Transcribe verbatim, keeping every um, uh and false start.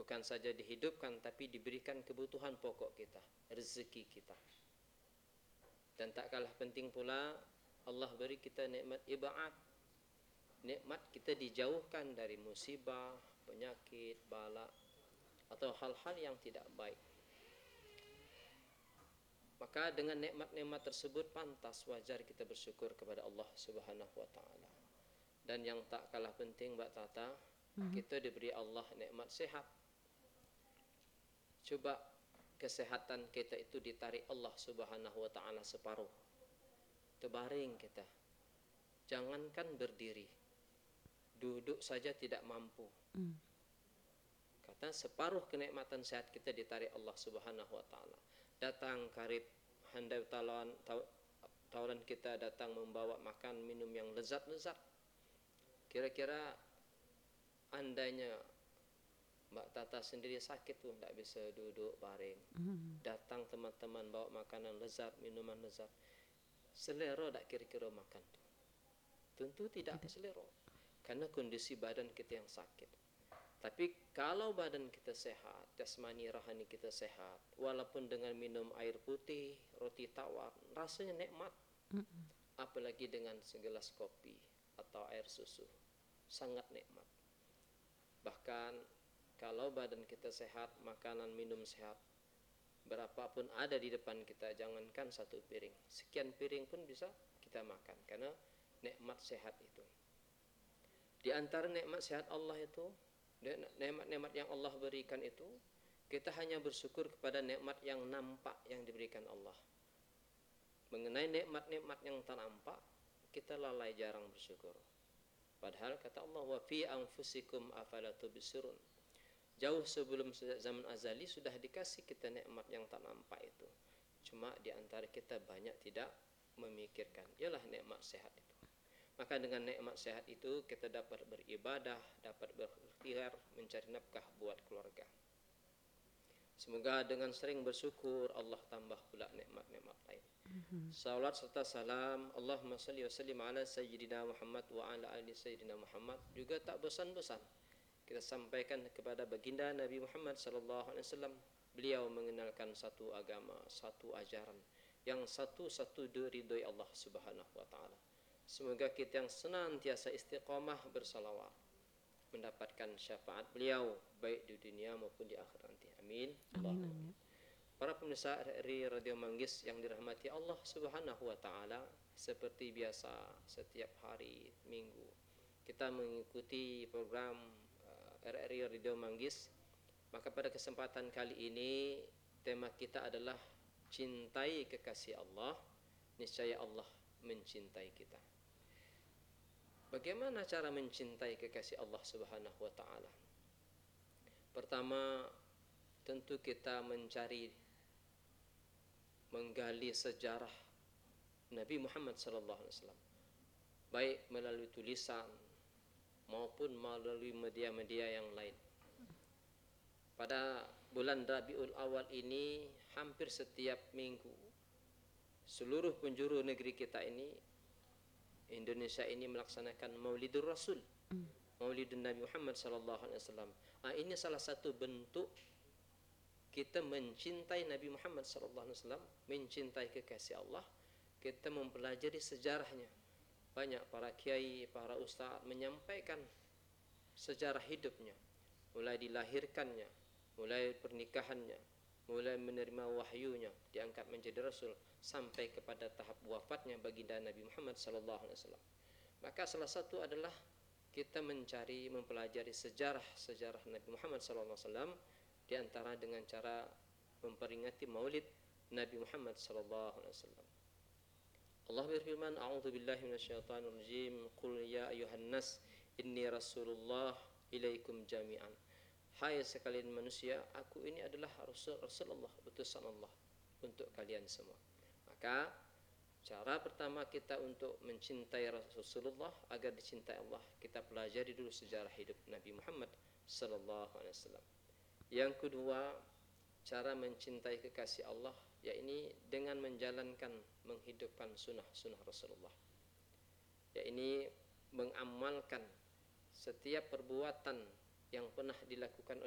bukan saja dihidupkan, tapi diberikan kebutuhan pokok kita, rezeki kita. Dan tak kalah penting pula, Allah beri kita nikmat ibaad. Nikmat kita dijauhkan dari musibah, penyakit, bala, atau hal-hal yang tidak baik. Maka dengan nikmat-nikmat tersebut pantas wajar kita bersyukur kepada Allah Subhanahu wa taala. Dan yang tak kalah penting, Mbak Tata, mm-hmm. kita diberi Allah nikmat sehat. Coba kesehatan kita itu ditarik Allah Subhanahu wa taala separuh. Terbaring kita. Jangankan berdiri. Duduk saja tidak mampu. Mm. Kata separuh kenikmatan sehat kita ditarik Allah Subhanahu wa taala. Datang karib handai tawaran tawaran kita datang membawa makan minum yang lezat-lezat. Kira-kira andainya Mbak Tata sendiri sakit tuh tidak bisa duduk baring. Mm. Datang teman-teman bawa makanan lezat, minuman lezat. Selera tak kira-kira makan tuh? Tentu tidak, tidak. Selera. Karena kondisi badan kita yang sakit. Tapi kalau badan kita sehat, jasmani rohani kita sehat, walaupun dengan minum air putih, roti tawar, rasanya nikmat. Mm-mm. Apalagi dengan segelas kopi atau air susu, sangat nikmat. Bahkan kalau badan kita sehat, makanan minum sehat, berapapun ada di depan kita, jangankan satu piring, sekian piring pun bisa kita makan, karena nikmat sehat itu. Di antara nikmat sehat Allah itu, nikmat-nikmat yang Allah berikan itu, kita hanya bersyukur kepada nikmat yang nampak yang diberikan Allah. Mengenai nikmat-nikmat yang tak nampak, kita lalai jarang bersyukur. Padahal kata Allah, wa fi anfusikum afala tubsirun. Jauh sebelum zaman azali sudah dikasih kita nikmat yang tak nampak itu. Cuma di antara kita banyak tidak memikirkan. Ialah nikmat sehat itu. Maka dengan nikmat sehat itu kita dapat beribadah, dapat berikhtiar, mencari nafkah buat keluarga. Semoga dengan sering bersyukur Allah tambah pula nikmat-nikmat lain. Mm-hmm. Salawat serta salam Allahumma salli wa sallim ala sayyidina Muhammad wa ala ali sayyidina Muhammad juga tak bosan-bosan kita sampaikan kepada baginda Nabi Muhammad sallallahu alaihi wasallam. Beliau mengenalkan satu agama, satu ajaran yang satu-satu diridhoi Allah Subhanahu wa taala. Semoga kita yang senantiasa istiqamah bersalawat mendapatkan syafaat beliau baik di dunia maupun di akhirat nanti. Amin. Amin, amin. Para pemirsa R R I Radio Manggis yang dirahmati Allah Subhanahu wa taala, seperti biasa setiap hari Minggu kita mengikuti program uh, R R I Radio Manggis. Maka pada kesempatan kali ini tema kita adalah cintai kekasih Allah, niscaya Allah mencintai kita. Bagaimana cara mencintai kekasih Allah Subhanahu wa taala? Pertama, tentu kita mencari menggali sejarah Nabi Muhammad sallallahu alaihi wasallam, baik melalui tulisan maupun melalui media-media yang lain. Pada bulan Rabiul Awal ini, hampir setiap minggu seluruh penjuru negeri kita ini, Indonesia ini, melaksanakan Maulidur Rasul, mm. Maulidun Nabi Muhammad sallallahu alaihi wasallam. Ah, ini salah satu bentuk kita mencintai Nabi Muhammad sallallahu alaihi wasallam, mencintai kekasih Allah. Kita mempelajari sejarahnya. Banyak para kiai, para ustaz menyampaikan sejarah hidupnya, mulai dilahirkannya, mulai pernikahannya, mulai menerima wahyunya, diangkat menjadi rasul, sampai kepada tahap wafatnya baginda Nabi Muhammad sallallahu alaihi wasallam. Maka salah satu adalah kita mencari, mempelajari sejarah-sejarah Nabi Muhammad sallallahu alaihi wasallam, di antara dengan cara memperingati Maulid Nabi Muhammad sallallahu alaihi wasallam. Allah berfirman, "A'udzu billahi minasyaitonir rajim. Qul ya ayyuhan nas, inni rasulullah ilaikum jami'an." Hai sekalian manusia, aku ini adalah Rasul Rasulullah, utusan Allah untuk kalian semua. Maka cara pertama kita untuk mencintai Rasulullah agar dicintai Allah, kita pelajari dulu sejarah hidup Nabi Muhammad sallallahu alaihi wasallam. Yang kedua, cara mencintai kekasih Allah, yakni dengan menjalankan, menghidupkan sunnah-sunnah Rasulullah. Yakni mengamalkan setiap perbuatan yang pernah dilakukan